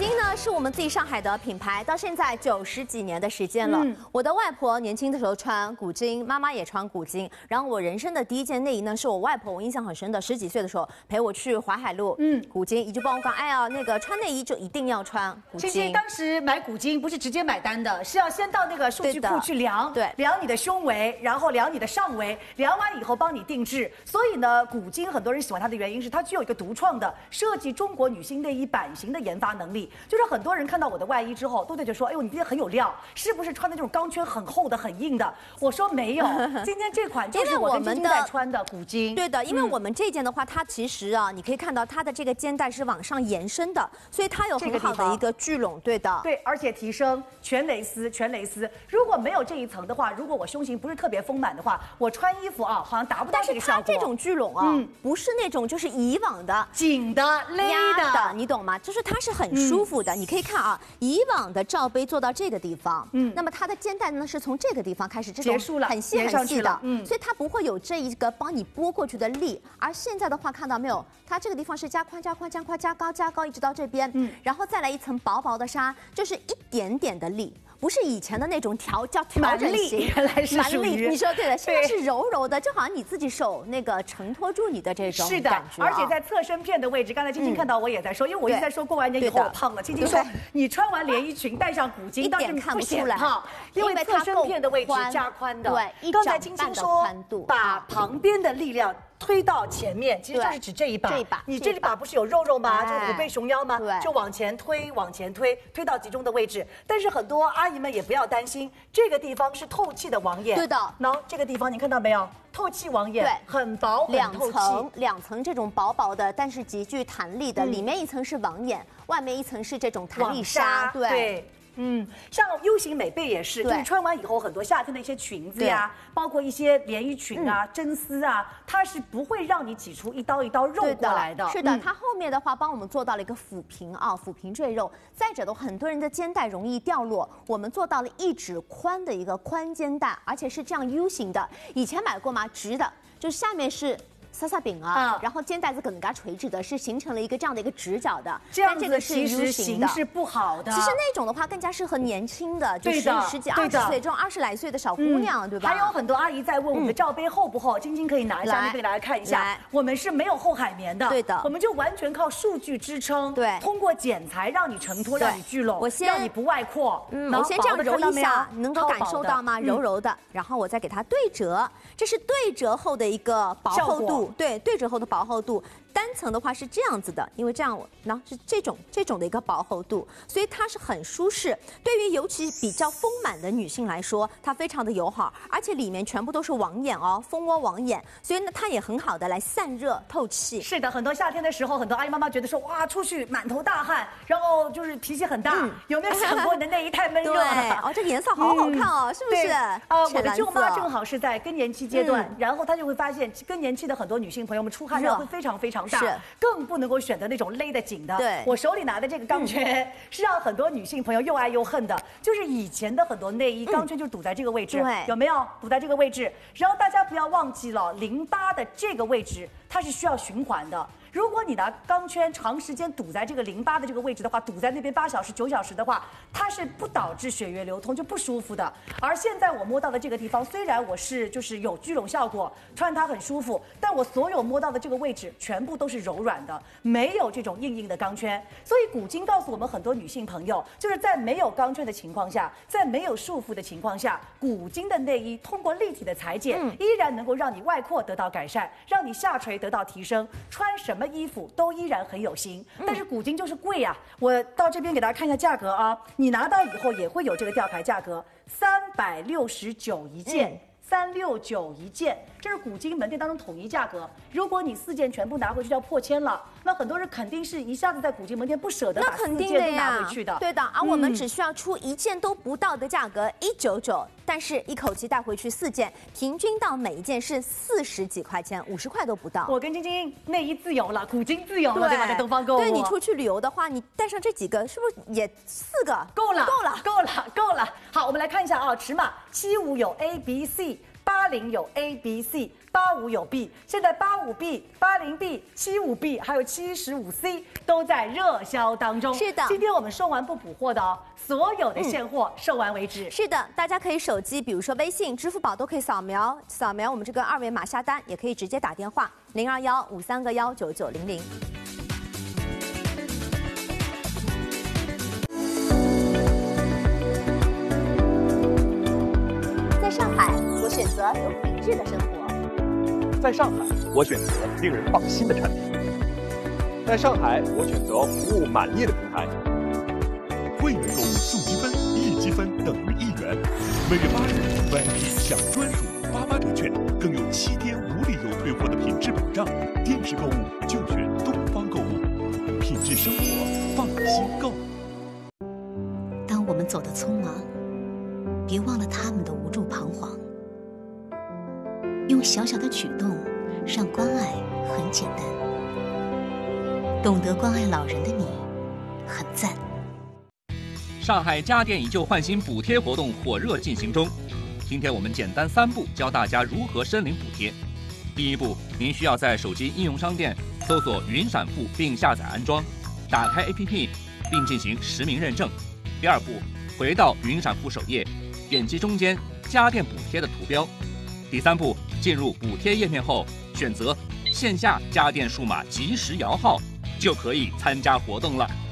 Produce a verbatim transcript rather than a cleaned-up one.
今呢是我们自己上海的品牌，到现在九十几年的时间了。嗯、我的外婆年轻的时候穿古今，妈妈也穿古今。然后我人生的第一件内衣呢，是我外婆，我印象很深的，十几岁的时候陪我去淮海路，嗯，古今，一就帮我讲，哎呀，那个穿内衣就一定要穿古今。 其实当时买古今不是直接买单的，是要先到那个数据库去量， 对， 量你的胸围，然后量你的上围，量完以后帮你定制。所以呢，古今很多人喜欢它的原因是它具有一个独创的设计中国女性内衣版型的研发能力。就是很多人看到我的外衣之后，都对着说：“哎呦，你今天很有料，是不是穿的这种钢圈很厚的、很硬的？”我说没有，今天这款就是我跟晶晶在穿的古今。 对的，因为我们这件的话，它其实啊，你可以看到它的这个肩带是往上延伸的，所以它有很好的一个聚拢。对的， 对，而且提升全蕾丝，全蕾丝。如果没有这一层的话，如果我胸型不是特别丰满的话，我穿衣服啊，好像达不到这个效果。 但是它这种聚拢啊，嗯、不是那种就是以往的紧的、勒的，你懂吗？就是它是很舒服的。嗯、你可以看啊，以往的罩杯做到这个地方，嗯，那么它的肩带呢是从这个地方开始，这种很细很细的，嗯，所以它不会有这一个帮你拨过去的力。而现在的话，看到没有？它这个地方是加宽、加宽、加宽、加高、加高，一直到这边，嗯，然后再来一层薄薄的纱，就是一点点的力。不是以前的那种调叫调整型， 原来是属于你说对了，现在是柔柔的，就好像你自己手那个承托住你的这种是的感觉、 啊。而且在侧身片的位置，刚才晶晶看到我也在说，嗯、因为我一直在说过完年以后我胖了。晶晶说你穿完连衣裙带上古今， 一点看不出来胖，因为侧身片的位置加宽的。 对， 刚才晶晶说把旁边的力量推到前面，其实就是指这一把。 这一把， 你这里把不是有肉肉吗？就是虎背熊腰吗？对，就往前推，往前推，推到集中的位置。但是很多阿姨们也不要担心，这个地方是透气的网眼。 对的， 然后这个地方你看到没有？透气网眼，对，很薄， 两层，两层这种薄薄的，但是极具弹力的，里面一层是网眼，外面一层是这种弹力纱。对。 嗯，像 U 型美背也是，就是穿完以后很多夏天的一些裙子呀，包括一些连衣裙啊、嗯、真丝啊，它是不会让你挤出一刀一刀肉过来的。 是的，嗯、它后面的话帮我们做到了一个抚平啊，抚平赘肉。再者的话，很多人的肩带容易掉落，我们做到了一指宽的一个宽肩带，而且是这样 U 型的。以前买过吗？直的，就是下面是。撒撒饼啊，嗯、然后肩带子更加垂直的，是形成了一个这样的一个直角的， 这样子其实形式不好的。 其实那种的话更加适合年轻的，就是十几、二十岁这种二十来岁的小姑娘，嗯、对吧？ 还有很多阿姨在问我们的罩杯厚不厚，晶晶可以拿一下，你可以来看一下。我们是没有厚海绵的， 对的， 我们就完全靠数据支撑， 对， 通过剪裁让你承托，让你聚拢， 我先让你不外扩。 嗯，我先这样揉一下，你能够感受到吗？柔柔的，然后我再给它对折，这是对折后的一个薄厚度，对，对折后的。薄厚度，单层的话是这样子的，因为这样我呢是这种这种的一个薄厚度，所以它是很舒适。对于尤其比较丰满的女性来说，它非常的友好，而且里面全部都是网眼哦，蜂窝网眼，所以呢它也很好的来散热透气。 是的，很多夏天的时候，很多阿姨妈妈觉得说哇，出去满头大汗，然后就是脾气很大，嗯、有没有想过你的内衣太闷热了？ 哦，这个颜色好好看哦，嗯、是不是？ 呃，我的舅妈正好是在更年期阶段，嗯、然后她就会发现更年期的很多女性朋友们出汗量会非常非常大，是更不能够选择那种勒得紧的。 对， 我手里拿的这个钢圈、嗯、是让很多女性朋友又爱又恨的，就是以前的很多内衣钢圈就堵在这个位置， 对、 有没有堵在这个位置？然后大家不要忘记了，淋巴的这个位置它是需要循环的。如果你拿钢圈长时间堵在这个淋巴的这个位置的话，堵在那边八小时、九小时的话，它是不导致血液流通，就不舒服的。而现在我摸到的这个地方，虽然我是就是有聚拢效果，穿它很舒服，但我所有摸到的这个位置全部都是柔软的，没有这种硬硬的钢圈。所以古今告诉我们很多女性朋友，就是在没有钢圈的情况下，在没有束缚的情况下，古今的内衣通过立体的裁剪，嗯、依然能够让你外扩得到改善，让你下垂得到提升，穿什么衣服都依然很有型，但是古今就是贵呀、啊。我到这边给大家看一下价格啊，你拿到以后也会有这个吊牌价格，三百六十九一件。嗯三六九一件，这是古今门店当中统一价格。如果你四件全部拿回去就要破千了，那很多人肯定是一下子在古今门店不舍得把四件都拿回去的。 对的，而我们只需要出一件都不到的价格一九九，但是一口气带回去四件，平均到每一件是四十几块钱，五十块都不到。 我跟晶晶内衣自由了，古今自由了，对吧？在东方购物。 对，你出去旅游的话，你带上这几个，是不是也四个够了？ 够了， 够了，够了。好，我们来看一下啊，尺码七五有 A、B、C。 八零有 A、B、C， 八五有 B， 现在八五 B、八零 B、七五 B 还有七十五 C 都在热销当中。 是的， 今天我们送完不补货的哦，所有的现货售完为止。 是的，大家可以手机，比如说微信、支付宝都可以扫描扫描我们这个二维码下单，也可以直接打电话零二幺五三个幺九九零零。在上海，我选择有品质的生活。 在上海，我选择令人放心的产品。在上海，我选择服务满意的平台。 会员购物送积分，一积分等于一元。每月八日 V I P 享专属八八折券，更有七天无理由退货的品质保障。电视购物就选东方购物，品质生活，放心购。 当我们走得匆忙，别忘了他们的无助彷徨。用小小的举动，让关爱很简单。懂得关爱老人的你，很赞。 上海家电以旧换新补贴活动火热进行中，今天我们简单三步教大家如何申领补贴。第一步，您需要在手机应用商店搜索云闪付并下载安装，打开 A P P 并进行实名认证。第二步，回到云闪付首页，点击中间家电补贴的图标。第三步，进入补贴页面后，选择线下家电数码即时摇号，就可以参加活动了。